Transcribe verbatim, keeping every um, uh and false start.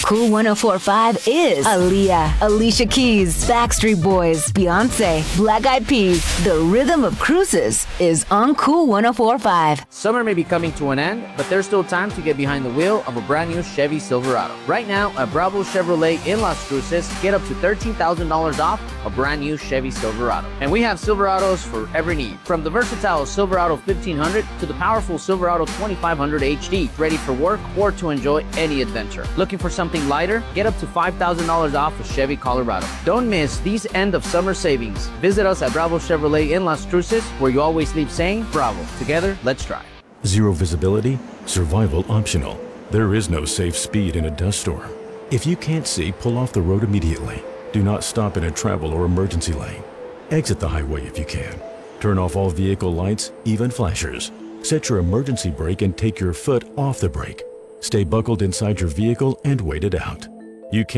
Cool one oh four point five is Aaliyah, Alicia Keys, Backstreet Boys, Beyonce, Black Eyed Peas. The rhythm of cruises is on Cool one oh four point five. Summer may be coming to an end, but there's still time to get behind the wheel of a brand new Chevy Silverado. Right now, at Bravo Chevrolet in Las Cruces, get up to thirteen thousand dollars off a brand new Chevy Silverado. And we have Silverados for every need, from the versatile Silverado fifteen hundred to the powerful Silverado twenty-five hundred H D, ready for work or to enjoy any adventure. Looking for something lighter? Get up to five thousand dollars off a Chevy Colorado. Don't miss these end of summer savings. Visit us at Bravo Chevrolet in Las Cruces, where you always leave saying, Bravo. Together, let's drive. Zero visibility, survival optional. There is no safe speed in a dust storm. If you can't see, pull off the road immediately. Do not stop in a travel or emergency lane. Exit the highway if you can. Turn off all vehicle lights, even flashers. Set your emergency brake and take your foot off the brake. Stay buckled inside your vehicle and wait it out. You can't